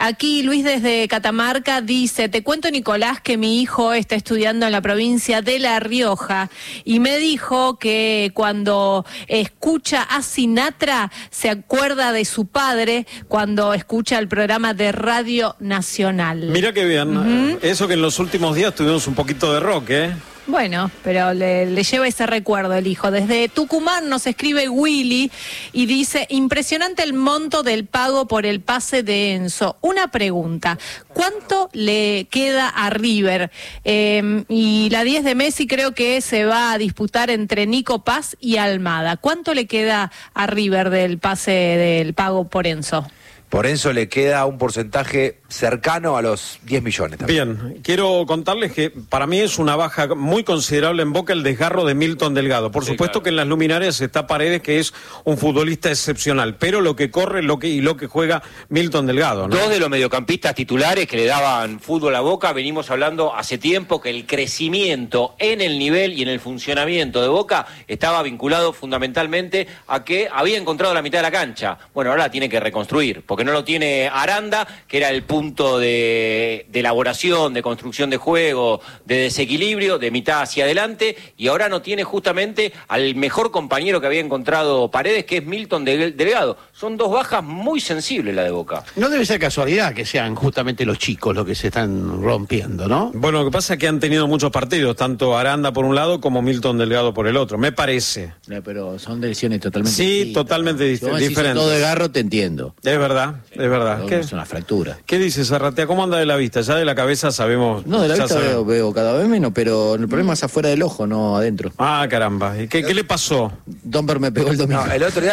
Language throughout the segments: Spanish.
Aquí Luis desde Catamarca dice, te cuento, Nicolás, que mi hijo está estudiando en la provincia de La Rioja y me dijo que cuando escucha a Sinatra se acuerda de su padre cuando escucha el programa de Radio Nacional. Mira qué bien, eso que en los últimos días tuvimos un poquito de rock, ¿eh? Bueno, pero le lleva ese recuerdo el hijo. Desde Tucumán nos escribe Willy y dice, impresionante el monto del pago por el pase de Enzo. Una pregunta, ¿cuánto le queda a River? Y la 10 de Messi creo que se va a disputar entre Nico Paz y Almada. ¿Cuánto le queda a River del pase del pago por Enzo? Por Enzo le queda un porcentaje cercano a los 10 millones también. Bien, quiero contarles que para mí es una baja muy considerable en Boca el desgarro de Milton Delgado. Por supuesto claro que en las luminarias está Paredes, que es un futbolista excepcional, pero lo que corre lo que juega Milton Delgado, ¿no? Dos de los mediocampistas titulares que le daban fútbol a Boca, venimos hablando hace tiempo que el crecimiento en el nivel y en el funcionamiento de Boca estaba vinculado fundamentalmente a que había encontrado la mitad de la cancha. Bueno, ahora la tiene que reconstruir, porque no lo tiene Aranda, que era el punto de elaboración, de construcción de juego, de desequilibrio, de mitad hacia adelante, y ahora no tiene justamente al mejor compañero que había encontrado Paredes, que es Milton Delgado. Son dos bajas muy sensibles la de Boca. No debe ser casualidad que sean justamente los chicos los que se están rompiendo, ¿no? Bueno, lo que pasa es que han tenido muchos partidos, tanto Aranda por un lado como Milton Delgado por el otro, me parece. Pero son lesiones totalmente distintas. Sí, totalmente diferentes. Todo de garro te entiendo. Es verdad. Es verdad. Es una fractura. ¿Qué dices, Arratea? ¿Cómo anda de la vista? Ya de la cabeza sabemos. No, de la vista veo cada vez menos, pero el problema es afuera del ojo, no adentro. Ah, caramba. ¿Y qué le pasó? Domber me pegó el domingo. No, el otro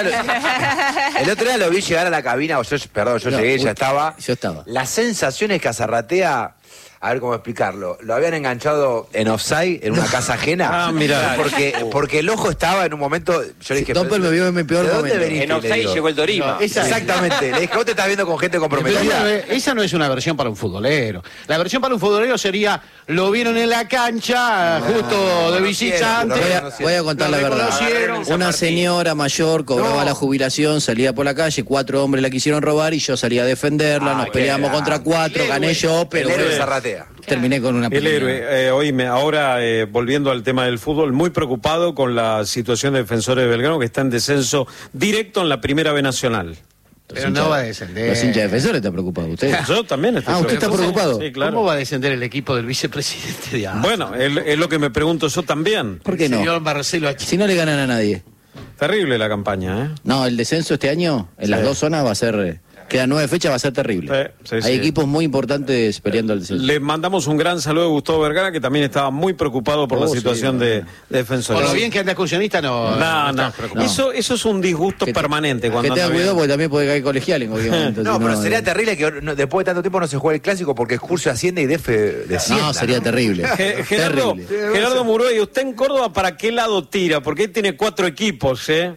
día lo vi llegar a la cabina, yo llegué, ya estaba. Yo estaba. Las sensaciones que a Zarratea, a ver cómo explicarlo, lo habían enganchado en offside en una casa ajena. Ah, mira. Porque el ojo estaba en un momento, yo le dije, Domber me vio en mi peor momento. Veniste, en offside llegó el Dorima. No, exactamente, le dije, vos te estás viendo con gente comprometida. Esa no es una versión para un futbolero. La versión para un futbolero sería, lo vieron en la cancha, justo de visitante. Voy a contar la verdad. Una señora mayor cobraba la jubilación, salía por la calle, 4 hombres la quisieron robar y yo salí a defenderla, nos peleamos contra 4, gané yo, pero terminé con una pelea. El héroe, oíme, ahora volviendo al tema del fútbol, muy preocupado con la situación de Defensores de Belgrano, que está en descenso directo en la Primera B Nacional. Pero no va a descender. Los hinchas de Defensores están preocupados. ¿Usted? Yo también estoy preocupado. ¿Usted está preocupado? Sí, claro. ¿Cómo va a descender el equipo del vicepresidente de AFA? Bueno, es lo que me pregunto yo también. ¿Por qué no? Señor Marcelo H. Si no le ganan a nadie. Terrible la campaña, ¿eh? No, el descenso este año en las dos zonas va a ser... Quedan 9 fechas, va a ser terrible. Hay equipos muy importantes peleando el descenso. Le mandamos un gran saludo a Gustavo Vergara, que también estaba muy preocupado por la situación de Defensores. Por lo bien que anda excursionista, no. Eso es un disgusto permanente. Que tenga cuidado porque también puede caer colegial en cualquier momento. No, pero sería terrible que después de tanto tiempo no se juegue el clásico porque Excursio asciende y Defe descienda. No, sería terrible. Gerardo Muruey, ¿usted en Córdoba para qué lado tira? Porque él tiene 4 equipos, ¿eh?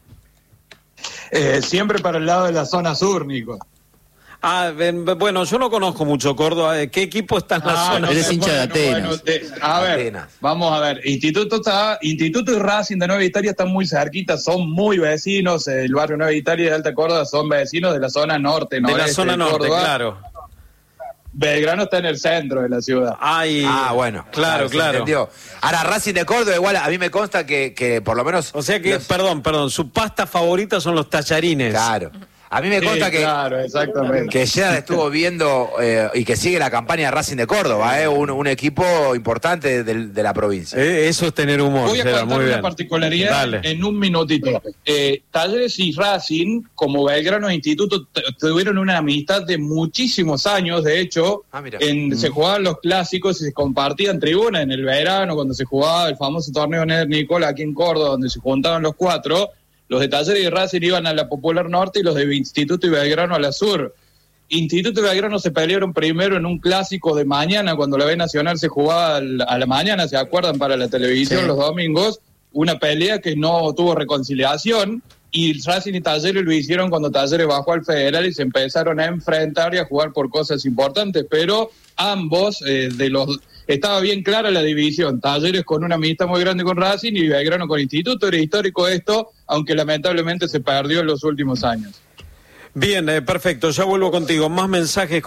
Siempre para el lado de la zona sur, Nico. Bueno, yo no conozco mucho Córdoba. ¿Qué equipo está en la zona? Eres hincha de Atenas. A ver, vamos a ver. Instituto y Racing de Nueva Italia están muy cerquitas, son muy vecinos. El barrio Nueva Italia y de Alta Córdoba son vecinos de la zona norte, de la zona norte, Córdoba. Claro. Belgrano está en el centro de la ciudad. Bueno. Claro. Ahora, Racing de Córdoba, igual a mí me consta que por lo menos... O sea que, perdón, su pasta favorita son los tallarines. Claro. A mí me consta claro, exactamente. que ya estuvo viendo y que sigue la campaña de Racing de Córdoba, un equipo importante de la provincia. Eso es tener humor. Voy a contar una particularidad en un minutito. Talleres y Racing, como Belgrano e Instituto, tuvieron una amistad de muchísimos años. De hecho, se jugaban los clásicos y se compartían tribunas en el verano, cuando se jugaba el famoso torneo Ned Nicola aquí en Córdoba, donde se juntaban los 4. Los de Talleres y Racing iban a la Popular Norte y los de Instituto y Belgrano a la Sur. Instituto y Belgrano se pelearon primero en un clásico de mañana, cuando la B Nacional se jugaba a la mañana, ¿se acuerdan? Para la televisión los domingos. Una pelea que no tuvo reconciliación, y Racing y Talleres lo hicieron cuando Talleres bajó al Federal y se empezaron a enfrentar y a jugar por cosas importantes, pero ambos estaba bien clara la división. Talleres con una amistad muy grande con Racing y Belgrano con Instituto. Era histórico esto, aunque lamentablemente se perdió en los últimos años. Bien, perfecto, ya vuelvo contigo. Más mensajes.